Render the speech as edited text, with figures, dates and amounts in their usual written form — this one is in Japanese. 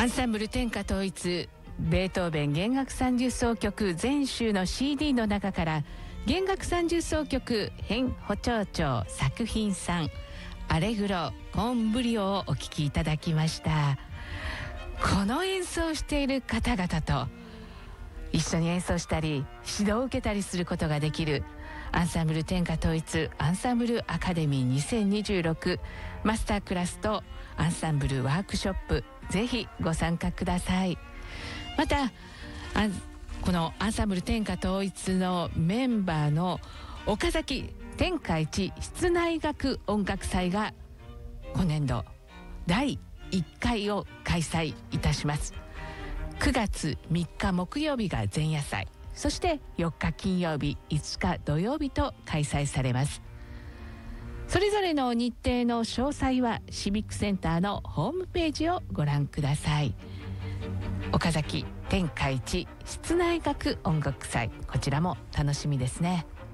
アンサンブル天下統一ベートーベン弦楽30奏曲全集の CD の中から弦楽30奏曲編補聴長作品3アレグロコンブリオをお聴きいただきました。この演奏している方々と一緒に演奏したり指導を受けたりすることができるアンサンブル天下統一アンサンブルアカデミー2026マスタークラスとアンサンブルワークショップ、ぜひご参加ください。またこのアンサンブル天下統一のメンバーの岡崎天下一室内楽音楽祭が今年度第1回を開催いたします。9月3日木曜日が前夜祭、そして4日金曜日5日土曜日と開催されます。それぞれの日程の詳細はシビックセンターのホームページをご覧ください。岡崎天下一室内楽音楽祭、こちらも楽しみですね。